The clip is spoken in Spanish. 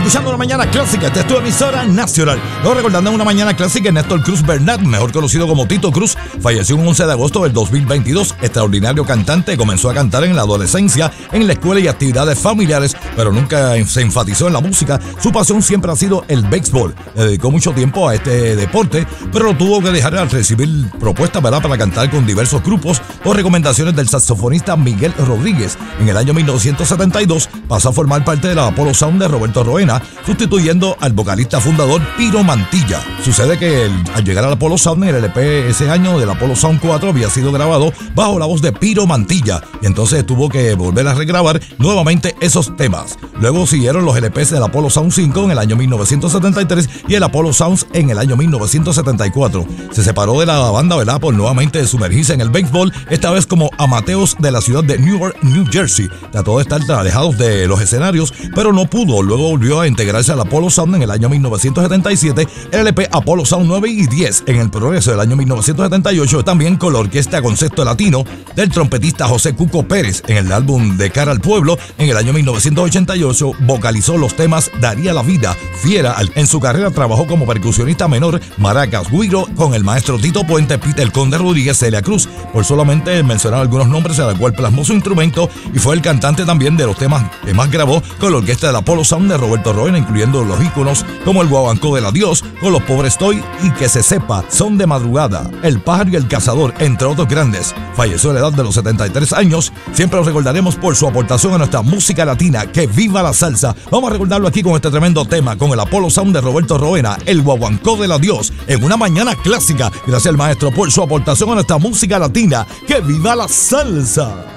escuchando Una Mañana Clásica. Esta es tu emisora nacional. Luego recordando Una Mañana Clásica, Néstor Cruz Bernat, mejor conocido como Tito Cruz, falleció un 11 de agosto del 2022. Extraordinario cantante, comenzó a cantar en la adolescencia, en la escuela y actividades familiares, pero nunca se enfatizó en la música. Su pasión siempre ha sido el béisbol. Le dedicó mucho tiempo a este deporte, pero lo tuvo que dejar al recibir propuestas, ¿verdad?, para cantar con diversos grupos o recomendaciones del saxofonista Miguel Rodríguez. En el año 1972 pasó a formar parte de la Apollo Sound de Roberto Roena, sustituyendo al vocalista fundador Piro Mantilla. Sucede que al llegar al Apollo Sound, el LP ese año del Apollo Sound 4 había sido grabado bajo la voz de Piro Mantilla, y entonces tuvo que volver a regrabar nuevamente esos temas. Luego siguieron los LPs del Apollo Sound 5 en el año 1973 y el Apollo Sounds en el año 1974. Se separó de la banda, ¿verdad?, por nuevamente sumergirse en el béisbol, esta vez como amateos de la ciudad de Newark, New Jersey. Trató de estar alejados de los escenarios, pero no pudo. Luego volvió a integrarse al Apollo Sound en el año 1977, el LP Apollo Sound 9 y 10 en el progreso del año 1978, también con la orquesta Concepto Latino del trompetista José Cuco Pérez. En el álbum De Cara al Pueblo, en el año 1988, vocalizó los temas Daría la Vida, Fiera. En su carrera trabajó como percusionista menor, maracas, güiro, con el maestro Tito Puente, Peter Conde Rodríguez, Celia Cruz, por solamente mencionar algunos nombres, a la cual plasmó su instrumento, y fue el cantante también de los temas que más grabó con la orquesta del Apollo Sound de Roberto Roena, incluyendo los íconos como El Guaguancó del Adiós, Con los Pobres Estoy y Que se sepa, Son de Madrugada, El Pájaro y el Cazador, entre otros grandes. Falleció a la edad de los 73 años. Siempre lo recordaremos por su aportación a nuestra música latina. ¡Que viva la salsa! Vamos a recordarlo aquí con este tremendo tema, con el Apollo Sound de Roberto Roena, El Guaguancó del Adiós, en Una Mañana Clásica. Gracias al maestro por su aportación a nuestra música latina. ¡Que viva la salsa!